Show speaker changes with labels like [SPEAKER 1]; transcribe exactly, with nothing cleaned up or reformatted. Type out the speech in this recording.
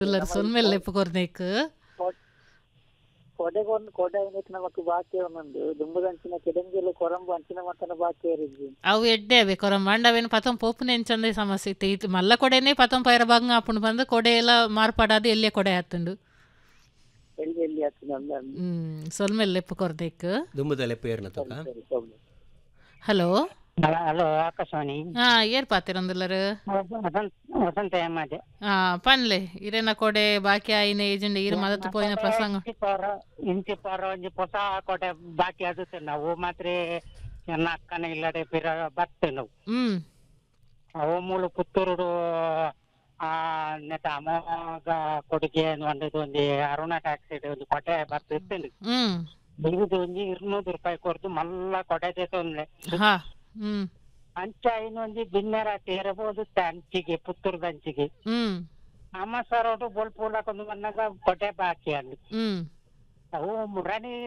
[SPEAKER 1] Ular
[SPEAKER 2] ನಮ್ಮ
[SPEAKER 1] sun
[SPEAKER 2] ಈ
[SPEAKER 1] melle
[SPEAKER 2] ಕೊ-
[SPEAKER 1] ಪುಕೊರ್ನೇಕ್
[SPEAKER 2] ಕೊ- ಕೊಡೆಗೊಂದು ಕೊಡೆ ಐನಕ್ನ ಮತ್ತು ಬಾಕಿ ಒಂದೊಂದು ದುಂಬುದಂಚಿನ ಕೆಡಂಗಿಲು ಕೊರಂಬು ಅಂಚಿನ ಮತ್ತನ ಬಾಕಿ ಏರಿದ್ವಿ
[SPEAKER 1] ಅವು ಎಡ್ಡೆ ಅವೆ ಕೊರಂ ಮಂಡವೆನ್ ಪತಂ ಪೋಪುನೆ ಎಂಚಂದೆ ಸಮಸ್ಯೆ ಇತ್ತೆ ಇತ್ತು ಮಲ್ಲ ಕೊಡೆನೆ ಪತಂ ಪೈರ ಬಂಗ ಆಪುಂಡು ಬಂದು ಕೊಡೆ ಎಲ್ಲ ಮಾರ್ಪಾಡಾದು ಎಲ್ಲೇ ಕೊಡೆ ಹತ್ತುಂಡು
[SPEAKER 2] ಎಲ್ಲಿ ಎಲ್ಲಿ ಹತ್ತಿನ ಅಂದ
[SPEAKER 1] ಹ್ಮ್ ಸೊಲ್ಮೆಲ್ ಲೆಪ್ಪು ಕೊರ್ದೇಕ್
[SPEAKER 3] ದುಂಬುದ ಲೆಪ್ಪೇರ್ನ
[SPEAKER 2] ಸರಿ
[SPEAKER 3] ತಕ
[SPEAKER 2] ಸರಿ ಹೋಗ್ಲಿ.
[SPEAKER 1] ಹಲೋ
[SPEAKER 4] ಹಲೋ ಆಕಾಶವಾಣಿ
[SPEAKER 1] ಹಾ ಏರ್ ಪಾತಿರಂದುಲ್ಲರು
[SPEAKER 4] ವಸಂತ ವಸಂತ ಹೆಮ್ಮದೆ
[SPEAKER 1] ಹಾ ಪನ್ಲೆ ಇರೆನ ಕೊಡೆ ಬಾಕಿ ಆಯಿನ ಏಜೆಂಡ್ ಇರು ಮದತ್ತು ಪೋಯಿನ ಪ್ರಸಂಗ
[SPEAKER 4] ಇಂಚಿ ಪರ ಒಂಜಿ ಹೊಸ ಕೋಟೆ ಬಾಕಿ ಆಗುತ್ತೆ ನಾವು ಮಾತ್ರ ನನ್ನ ಅಕ್ಕನ ಇಲ್ಲದೆ ಪಿರ ಬರ್ತೇವೆ ನಾವು
[SPEAKER 1] ಹ್ಮ್
[SPEAKER 4] ಅವು ಮೂಲ ಪುತ್ತೂರು ಆ ನೆಟ ಅಮೋಗ ಕೊಡುಗೆ ಒಂದು ಒಂದು ಅರುಣ ಟ್ಯಾಕ್ಸಿ ಒಂದು ಕೊಟೆ ಬರ್ತಿರ್ತೇನೆ
[SPEAKER 1] ಹ್ಮ್
[SPEAKER 4] ಬಿಗುದು ಒಂಜಿ ഇരുന്നൂറ് ರೂಪಾಯಿ ಕೊಡ್ದು ಮಲ್ಲ ಕೊಡೆ ತೊಂದ್ರೆ
[SPEAKER 1] ಹಾ ಹ್ಮ್
[SPEAKER 4] ಅಂಚ ಇನ್ನೊಂದು ಬಿನ್ನೆರ ತೇರಬಹುದು ಅಂಚಿಗೆ ಪುತ್ತೂರ್ದ ಅಂಚಿಗೆ
[SPEAKER 1] ಹ್ಮ್
[SPEAKER 4] ಅಮ್ಮ ಸರೋಡು ಬೋಲ್ ಪೂಲಕ್ಕೊಂದು ಮನ್ನಾಗ ಕೊಟೆ ಬಾಕಿ ಅಲ್ಲಿ
[SPEAKER 1] ಹ್ಮ್
[SPEAKER 4] ಅವು ಮುರಾಣಿ